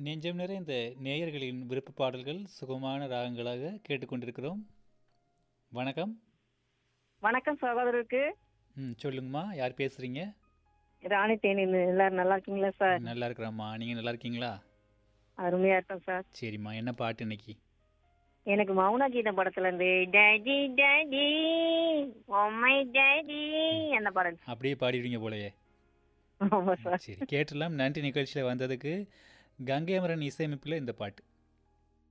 நெஞ்சம் நிறைந்த நேயர்களின் விருப்ப பாடல்கள் சுகமான ராகங்களாக கேட்டுக்கொண்டிருக்கிறோம். வணக்கம். வணக்கம் சகோதரருக்கு. சொல்லுங்கம்மா, யார் பேசுறீங்க? ராணி தேனின்னு எல்லாரும் நல்லா இருக்கீங்களா சார்? நல்லா இருக்கிறாம்மா, நீங்கள் நல்லா இருக்கீங்களா? அருமையா இருக்கோம் சார். சரிம்மா, என்ன பாட்டு இன்னைக்கு? எனக்கு மௌன கீதம் படத்துல இருந்து டேடி டேடி ஓமை டேடி அந்த பாடல். அப்படியே பாடிடுவீங்க போலயே. ஆமா சார். சரி, கேட்டலாம். நன்றி நிகழ்ச்சியில் வந்ததுக்கு. கங்கை அமரன் இசையமைப்பில் இந்த பாட்டு.